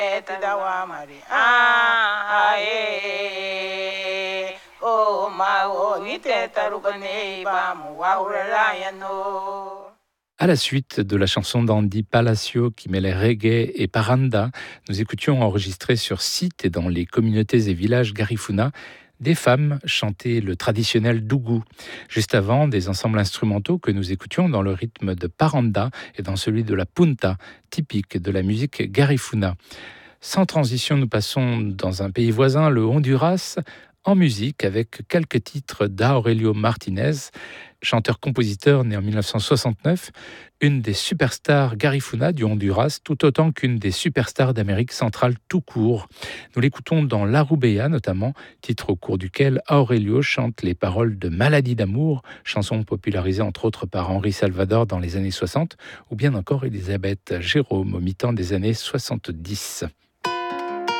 À la suite de la chanson d'Andy Palacio qui mêlait reggae et paranda, nous écoutions enregistré sur site et dans les communautés et villages Garifuna des femmes chanter le traditionnel dougou. Juste avant, des ensembles instrumentaux que nous écoutions dans le rythme de paranda et dans celui de la punta, typique de la musique Garifuna. Sans transition, nous passons dans un pays voisin, le Honduras, en musique avec quelques titres d'Aurelio Martinez, chanteur-compositeur né en 1969, une des superstars Garifuna du Honduras, tout autant qu'une des superstars d'Amérique centrale tout court. Nous l'écoutons dans La Rubia notamment, titre au cours duquel Aurelio chante les paroles de Maladie d'amour, chanson popularisée entre autres par Henri Salvador dans les années 60, ou bien encore Elisabeth Jérôme au mi-temps des années 70.